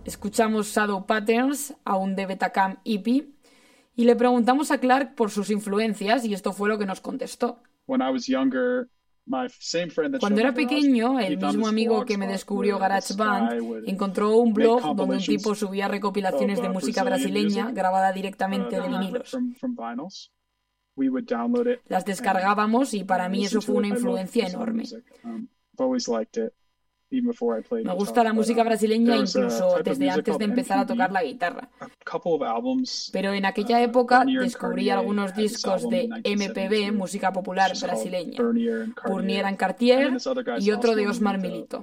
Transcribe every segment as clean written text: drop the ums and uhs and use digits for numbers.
Escuchamos Shadow Patterns, aún de Betacam EP, y le preguntamos a Clark por sus influencias y esto fue lo que nos contestó. Cuando era pequeño, el mismo amigo que me descubrió GarageBand encontró un blog donde un tipo subía recopilaciones de música brasileña grabada directamente de vinilos. Las descargábamos y para mí eso fue una influencia enorme. Me gusta la música brasileña incluso desde antes de empezar a tocar la guitarra. Pero en aquella época descubrí algunos discos de MPB, música popular brasileña, Burnier and Cartier y otro de Osmar Milito.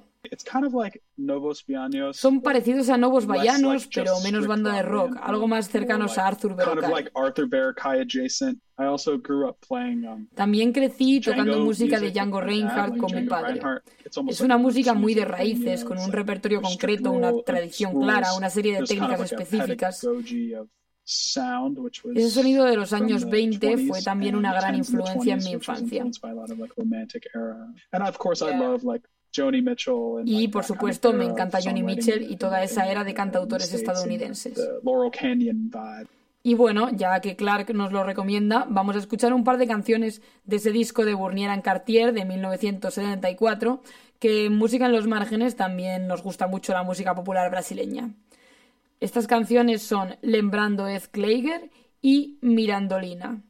Son parecidos a Novos Baianos, pero menos banda de rock, algo más cercanos a Arthur Verocai. También crecí tocando música de Django Reinhardt con mi padre. Es una música muy de raíces, con un repertorio concreto, una tradición clara, una serie de técnicas específicas. Ese sonido de los años 20 fue también una gran influencia en mi infancia. Y, por supuesto, me encanta Joni Mitchell y toda esa era de cantautores estadounidenses. Y bueno, ya que Clark nos lo recomienda, vamos a escuchar un par de canciones de ese disco de Burnier and Cartier de 1974, que en Música en los Márgenes también nos gusta mucho la música popular brasileña. Estas canciones son Lembrando Ez Kleiger y Mirandolina.